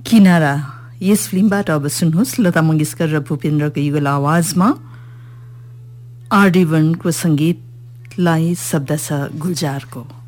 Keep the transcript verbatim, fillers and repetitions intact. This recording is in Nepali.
किनारा यस फिल्मबाट अब सुन्नुहोस् लता मंगेशकर र भूपेन्द्रको युगल आवाजमा आर डी बर्मनको संगीतलाई शब्द छ गुलजारको।